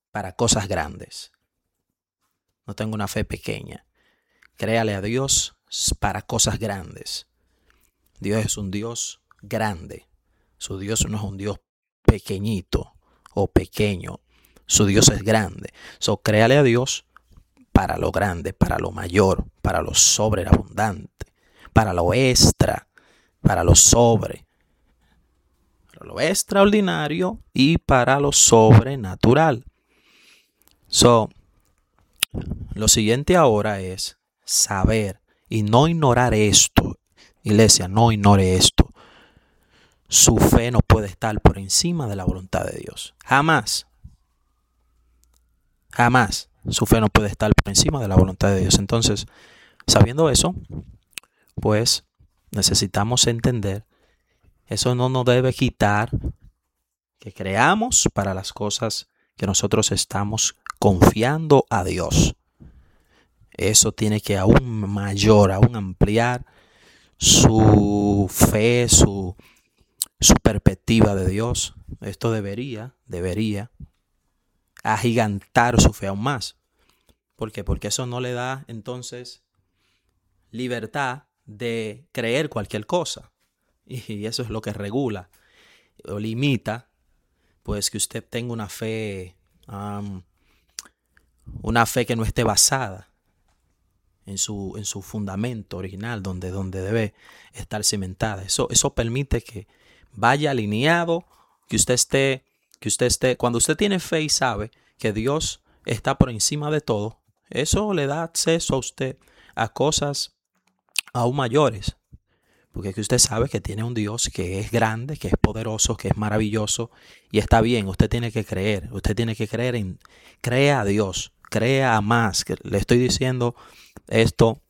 para cosas grandes. No tenga una fe pequeña. Créale a Dios para cosas grandes. Dios es un Dios grande. Su Dios no es un Dios pequeñito o pequeño. Su Dios es grande. Créale a Dios para lo grande, para lo mayor, para lo sobreabundante, para lo extra, para lo lo extraordinario y para lo sobrenatural. Lo siguiente ahora es saber y no ignorar esto. Iglesia, no ignore esto. Su fe no puede estar por encima de la voluntad de Dios. Jamás. Jamás. Su fe no puede estar por encima de la voluntad de Dios. Entonces, sabiendo eso, pues necesitamos entender, eso no nos debe quitar que creamos para las cosas que nosotros estamos confiando a Dios. Eso tiene que aún ampliar su fe, su perspectiva de Dios. Esto debería agigantar su fe aún más. ¿Por qué? Porque eso no le da entonces libertad de creer cualquier cosa. Y eso es lo que regula o limita, pues, que usted tenga una fe que no esté basada en su fundamento original, donde debe estar cimentada. Eso permite que vaya alineado, que usted esté, cuando usted tiene fe y sabe que Dios está por encima de todo, eso le da acceso a usted a cosas aún mayores. Porque usted sabe que tiene un Dios que es grande, que es poderoso, que es maravilloso. Y está bien, usted tiene que creer. Usted tiene que crea a Dios, crea a más. Que le estoy diciendo esto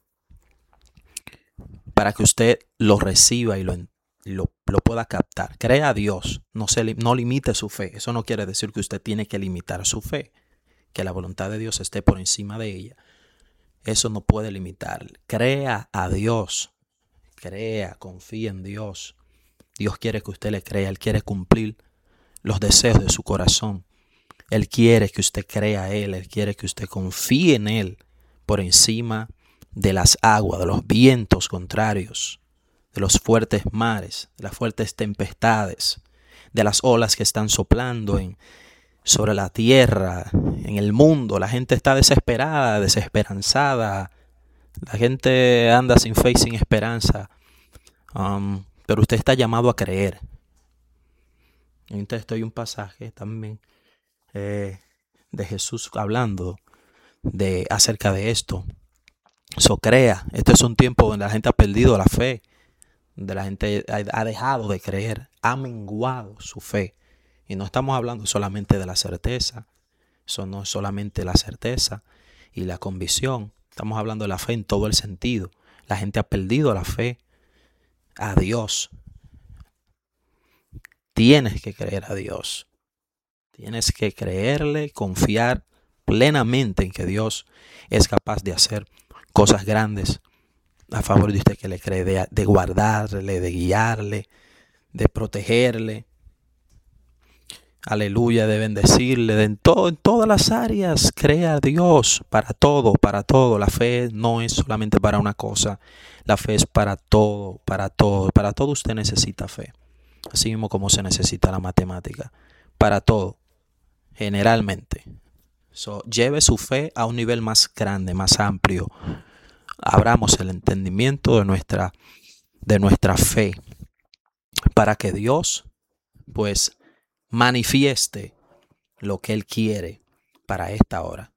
para que usted lo reciba y lo pueda captar. Crea a Dios, no limite su fe. Eso no quiere decir que usted tiene que limitar su fe, que la voluntad de Dios esté por encima de ella. Eso no puede limitar. Crea a Dios. Confía en Dios. Dios quiere que usted le crea. Él quiere cumplir los deseos de su corazón. Él quiere que usted crea a Él. Él quiere que usted confíe en Él por encima de las aguas, de los vientos contrarios, de los fuertes mares, de las fuertes tempestades, de las olas que están soplando sobre la tierra, en el mundo. La gente está desesperada, desesperanzada. La gente anda sin fe y sin esperanza. Pero usted está llamado a creer. En este estoy un pasaje también de Jesús hablando acerca de esto. Crea. Este es un tiempo donde la gente ha perdido la fe. Donde la gente ha dejado de creer. Ha menguado su fe. Y no estamos hablando solamente de la certeza. Eso no es solamente la certeza y la convicción. Estamos hablando de la fe en todo el sentido. La gente ha perdido la fe a Dios. Tienes que creer a Dios. Tienes que creerle, confiar plenamente en que Dios es capaz de hacer cosas grandes a favor de usted que le cree, de guardarle, de guiarle, de protegerle. Aleluya, de bendecirle, en todas las áreas. Crea a Dios para todo, para todo. La fe no es solamente para una cosa. La fe es para todo, para todo. Para todo usted necesita fe. Así mismo como se necesita la matemática. Para todo, generalmente. Lleve su fe a un nivel más grande, más amplio. Abramos el entendimiento de nuestra fe para que Dios, pues, manifieste lo que Él quiere para esta hora.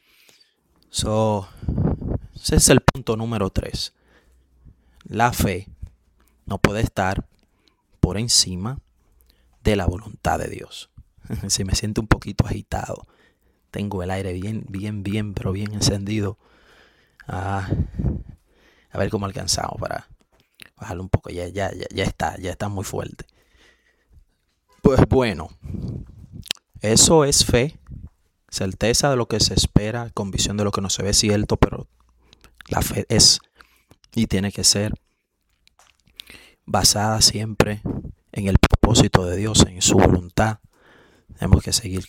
Ese es el punto número 3. La fe no puede estar por encima de la voluntad de Dios. Si me siento un poquito agitado, tengo el aire pero bien encendido. A ver cómo alcanzamos para bajarlo un poco. Ya está muy fuerte. Pues bueno, eso es fe, certeza de lo que se espera, convicción de lo que no se ve cierto, pero la fe es y tiene que ser basada siempre en el propósito de Dios, en su voluntad. Tenemos que seguir